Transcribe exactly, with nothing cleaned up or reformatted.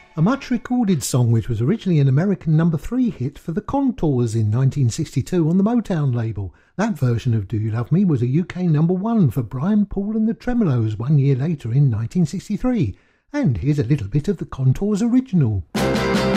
A much-recorded song which was originally an American number three hit for the Contours in nineteen sixty-two on the Motown label. That version of Do You Love Me was a U K number one for Brian Paul and the Tremolos one year later in nineteen sixty-three. And here's a little bit of the Contours original.